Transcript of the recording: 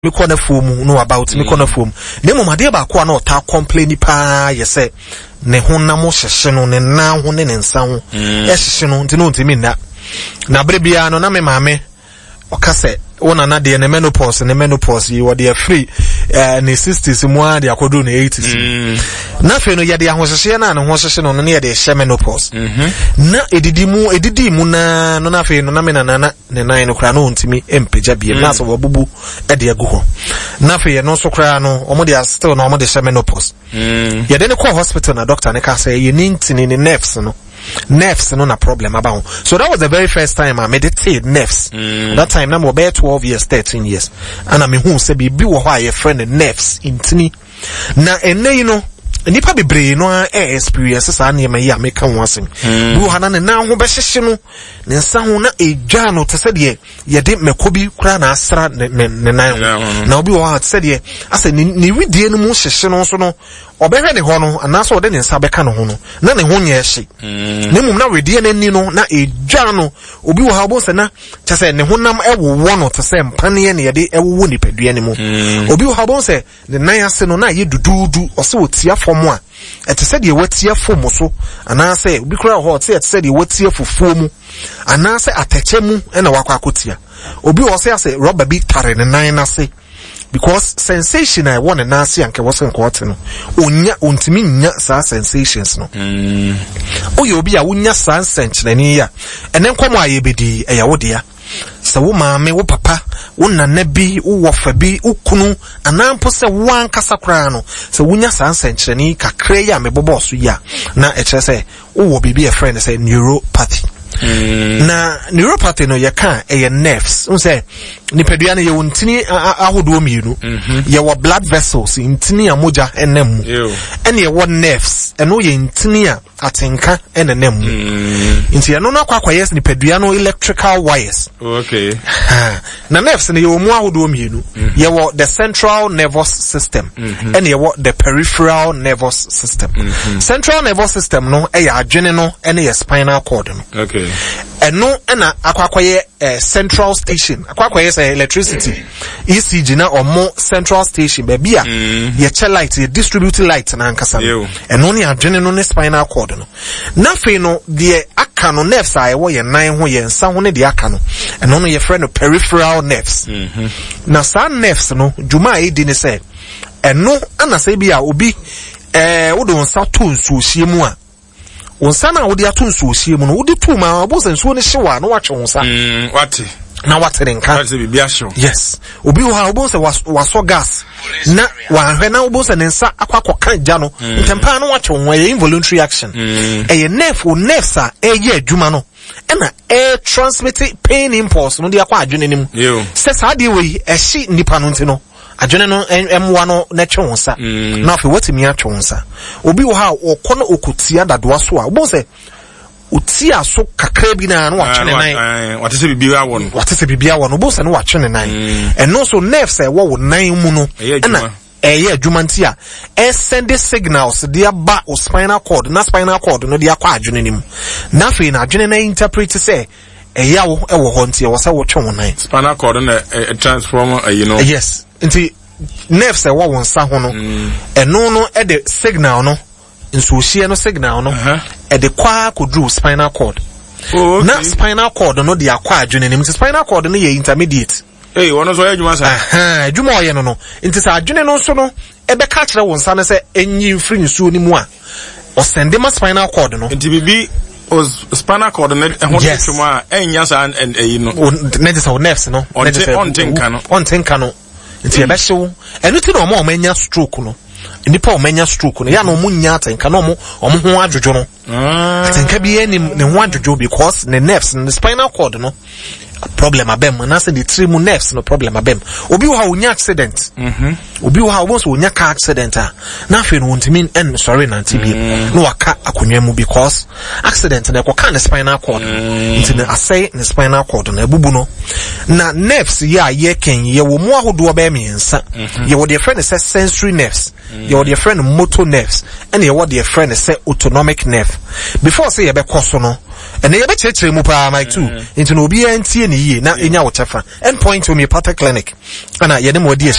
me corner foam no about me corner foam nemo made ba ko na ota complain pa yese ne honam hyehye no ne na ho ne nsa ho hyehye no nti no ntimi na brebia no na me maame okase wona na de ne menopause you were free ne 60s mu a de akodo na 80s na fe no ye de ahohyehye na ne ho hyehye no ne ye de hye menopause na edidi mu na no na fe no na me na ne nan no kra no ntimi empeja bie na so wabubu e de agu ho na fe ye no so kra no omo de still no omo de hye menopause ye de ne call hospital na doctor ne ka say ye nintini ne nerves no na problem about. So that was the very first time I meditated nerves. That time na mo be 12 years 13 years and I mean who say be wo ho a friend nerves intini na ene you know nipa bebre no experience sa na me ya make ho asem bi wo hana ne na ho be hyehye no ne nsa ho na edwa no te se de ye de mekobi kura na asra ne nan na obi wo ha te se de ase ni widie no mu hyehye no so no obehwe ne ho no anaso ode ne nsa beka no ho no na ne ho nya hye ne mum na wedie ne ni no na edwa no obi wo ha bo se na che se ne honam ewo no te se mpane ne ye de ewo nipadua ne mu obi wo ha bo se ne nan ase no na ye dududu o se otia fom a ete se de watia fom so anase obi kura ho te ete se de watia fufuo mu anase atache mu na wakwa akotia obi wo se ase rubber bi tare ne nan ase because sensation I want na ase anke wo se nkote no onya ontimi nya sa sensations no oye obi a wonya sa senchene ya ene nkomo ayebedi eya wodea se wo maame wo papa wo nana bi wo wofa bi ukunu anampo se wan kasa kra no se wonya sa senchene kakra ya mebobo so ya na eche se wo bibi a friend say neuropathy na neuropathy no yeka nerves unse nipadua na ye wontini ahodo mienu ye wo blood vessels intini amoja enam ene ye wo nerves eno ye intini a atenka enenam inti eno na kwakwa yes nipadua no electrical wires okay na nerves ne ye wo mu ahodo mienu ye wo the central nervous system ene ye wo the peripheral nervous system central nervous system no ya adwene no ene ye spinal cord no okay eno na akwakwaye central station akwakwaye say electricity ECG na omo central station baby a ye che light ye distribute light na ankasa eno ne adwene no ne spinal cord no na fe no de aka no nerves a wo ye nan ho ye nsa ho ne de aka no eno no ye friend no peripheral nerves na sa nerves no juma e di ne say eno ana say bi a obi wo do nsa to nsu hie mu a onsa na wodi ato nsuo hie mu no wodi tu ma obo se nsuo ne hyewa no wache onsa wate na watere nka wate bibia hyew yes obi ho ha obo se waso gas na wahwe na obo se ne nsa akwakoka gya no ntempa no wache onwa ye involuntary action eye nerves a eye adwuma no na transmit pain impulse no de akwa adwene nim se sa de we ehye nipa no ntino adwene no emwa no na twonsa na afi watimi atwonsa obi wo ha okono okutia dadoa so a obo se utia so kakra bi na no watwene nan watese bibia won obo se no watwene nan eno so nerves e wo nan mu no na adwuma nti a send signals dia ba o spinal cord na spinal cord no dia kwa adwene nim na afi na adwene na interpret say eyawo ewo ho nti e wo se wo twon nan spinal cord na transform you know yes nti nerves e wo wonsa ho no eno no e de signal no nso hie no signal no e de kwa kodru spinal cord na spinal cord no de akwa adwene nim nti spinal cord no ye intermediate wono so adwuma sa adwuma oye no nti sa adwene no so no e be ka kire wonsa no se enyi mfiri nsuo ni mu a o sende ma spinal cord no nti bibi spinal cord no ehon twuma enya sa you know ne de sa nerves no ontenka no nti ebe hyew enu ti no mo manya stroke no nipa o manya stroke no ya no munya atenka no mo ho adwodwo no atenka bi eni ne ho adwodwo because the nerves the spinal cord no problem abem na say the three nerves no problem abem obi wo ha unya accident obi wa almost wonya car accident na fe no wontimi en sorry na ntibi no waka akonwa mu because accident na ekoka ne spinal cord nti na asay ne spinal cord na ebubu no na nerves ya ye ken ye wo mu ahodo ba miensa ye wo de friend say sensory nerves ye wo de friend motor nerves and ye wo de friend say autonomic nerve before say ye be koso no and ye be chechire mu pa my too nti no obi antie ne ye na enya wo chefa endpoint homeopathic clinic ana ye ne mo de